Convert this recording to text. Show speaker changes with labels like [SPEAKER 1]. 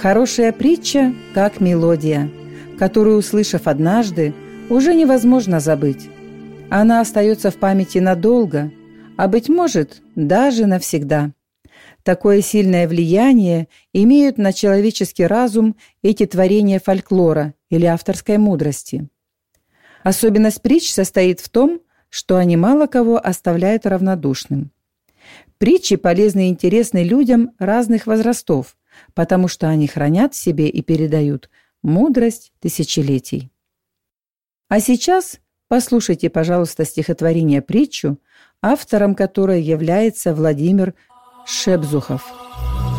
[SPEAKER 1] Хорошая притча, как мелодия, которую, услышав однажды, уже невозможно забыть. Она остается в памяти надолго, а, быть может, даже навсегда. Такое сильное влияние имеют на человеческий разум эти творения фольклора или авторской мудрости. Особенность притч состоит в том, что они мало кого оставляют равнодушным. Притчи полезны и интересны людям разных возрастов, потому что они хранят в себе и передают мудрость тысячелетий. А сейчас послушайте, пожалуйста, стихотворение-притчу, автором которой является Владимир Шебзухов.